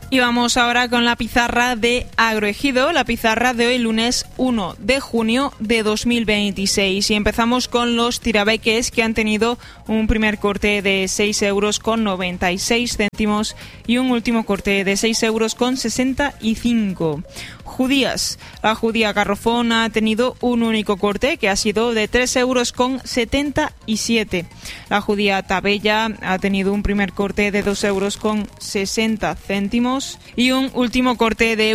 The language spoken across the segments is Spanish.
Y vamos ahora con la pizarra de Agroejido, la pizarra de hoy lunes 1 de junio de 2026. Y empezamos con los tirabeques, que han tenido un primer corte de 6,96 euros y un último corte de 6,65 euros. Judías. La judía garrofón ha tenido un único corte, que ha sido de 3,77 euros. La judía tabella ha tenido un primer corte de 2,60 euros y un último corte de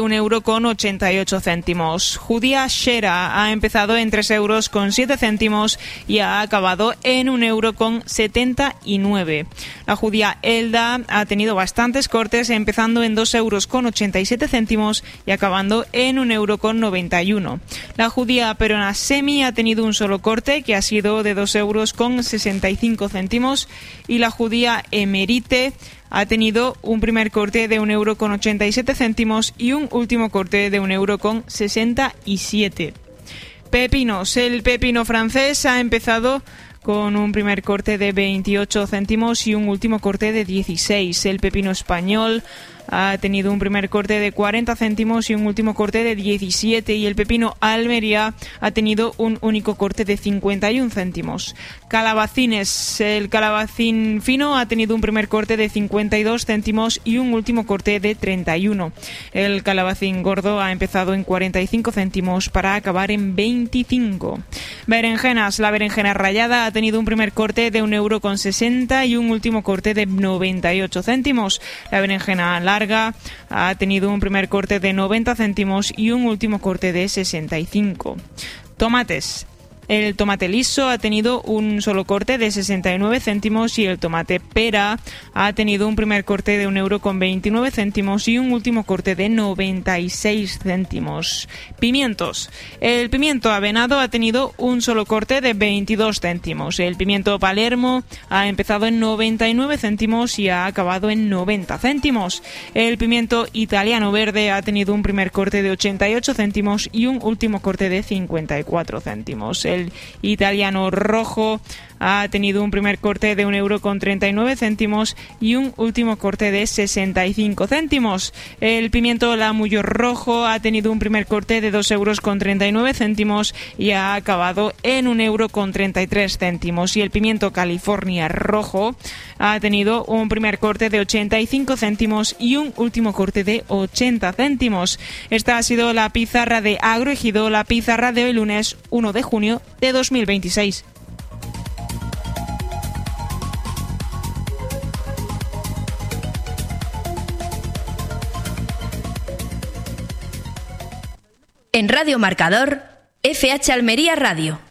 1,88 euros. Judía Shera ha empezado en 3,07 euros y ha acabado en 1,79 euros. La judía Elda ha tenido bastantes cortes, empezando en 2,87 euros y acabando en 1,91 euros. La judía perona semi ha tenido un solo corte, que ha sido de 2,65 euros, y la judía emerite ha tenido un primer corte de 1,87 euros y un último corte de 1,67 euros. Pepinos. El pepino francés ha empezado con un primer corte de 28 céntimos y un último corte de 16. El pepino español ha tenido un primer corte de 40 céntimos y un último corte de 17, y el pepino Almería ha tenido un único corte de 51 céntimos. Calabacines. El calabacín fino ha tenido un primer corte de 52 céntimos y un último corte de 31. El calabacín gordo ha empezado en 45 céntimos para acabar en 25. Berenjenas. La berenjena rallada ha tenido un primer corte de 1,60 € y un último corte de 98 céntimos. La berenjena larga ha tenido un primer corte de 90 céntimos y un último corte de 65. Tomates. El tomate liso ha tenido un solo corte de 69 céntimos y el tomate pera ha tenido un primer corte de 1,29 € y un último corte de 96 céntimos. Pimientos. El pimiento avenado ha tenido un solo corte de 22 céntimos. El pimiento Palermo ha empezado en 99 céntimos y ha acabado en 90 céntimos. El pimiento italiano verde ha tenido un primer corte de 88 céntimos y un último corte de 54 céntimos. El italiano rojo ha tenido un primer corte de 1,39 € y un último corte de 65 céntimos. El pimiento lamullo rojo ha tenido un primer corte de 2,39 € y ha acabado en 1,33 €. Y el pimiento California rojo ha tenido un primer corte de 85 céntimos y un último corte de 80 céntimos. Esta ha sido la pizarra de Agroejido, la pizarra de hoy lunes 1 de junio de 2026. En Radio Marcador, FH Almería Radio.